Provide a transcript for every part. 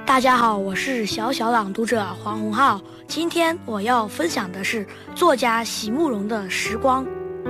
大家好，我是小小朗读者黄洪浩。今天我要分享的是作家席慕容的《时光》。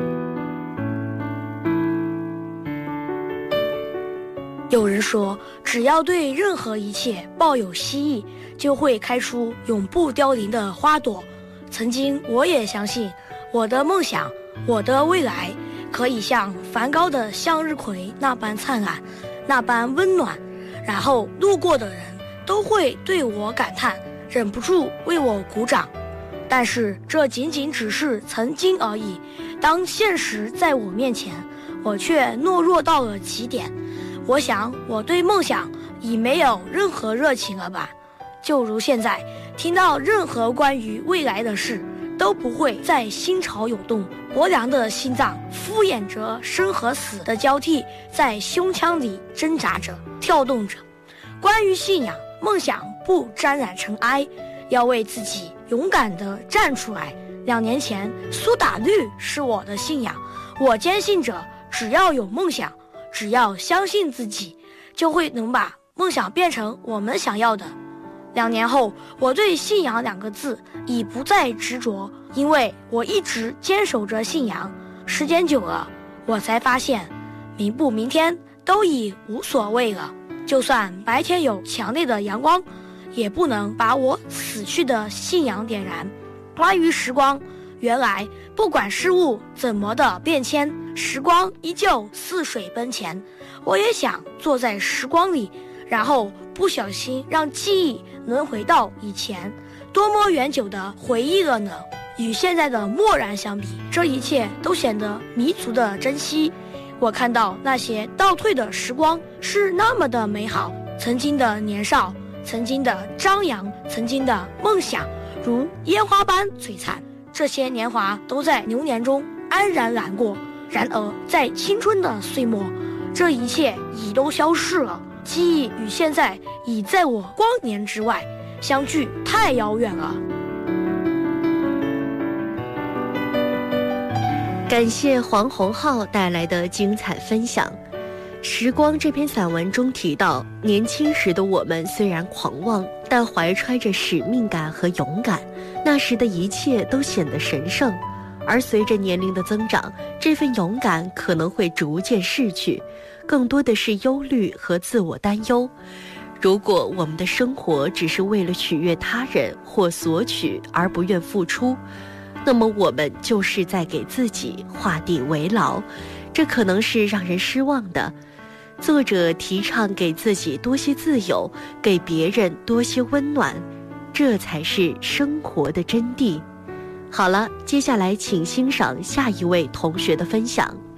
有人说，只要对任何一切抱有希冀，就会开出永不凋零的花朵。曾经我也相信，我的梦想，我的未来，可以像梵高的向日葵那般灿烂，那般温暖，然后路过的人都会对我感叹，忍不住为我鼓掌。但是这仅仅只是曾经而已，当现实在我面前，我却懦弱到了极点。我想我对梦想已没有任何热情了吧，就如现在听到任何关于未来的事，都不会再心潮涌动，薄凉的心脏敷衍着生和死的交替，在胸腔里挣扎着跳动着。关于信仰梦想，不沾染尘埃，要为自己勇敢地站出来。2年前苏打绿是我的信仰，我坚信着只要有梦想，只要相信自己，就会能把梦想变成我们想要的。2年后，我对信仰2个字已不再执着，因为我一直坚守着信仰。时间久了，我才发现明不明天都已无所谓了。就算白天有强烈的阳光，也不能把我死去的信仰点燃。关于时光，原来不管事物怎么的变迁，时光依旧似水奔前。我也想坐在时光里，然后不小心让记忆轮回到以前，多么远久的回忆了呢？与现在的漠然相比，这一切都显得弥足的珍惜。我看到那些倒退的时光是那么的美好，曾经的年少，曾经的张扬，曾经的梦想，如烟花般璀璨。这些年华都在流年中安然来过，然而在青春的岁末，这一切已都消逝了。记忆与现在已在我光年之外，相距太遥远了。 感谢黄洪浩带来的精彩分享。《时光》这篇散文中提到，年轻时的我们虽然狂妄，但怀揣着使命感和勇敢，那时的一切都显得神圣。而随着年龄的增长，这份勇敢可能会逐渐逝去，更多的是忧虑和自我担忧。如果我们的生活只是为了取悦他人或索取而不愿付出，那么我们就是在给自己画地为牢，这可能是让人失望的。作者提倡给自己多些自由，给别人多些温暖，这才是生活的真谛。好了，接下来请欣赏下一位同学的分享。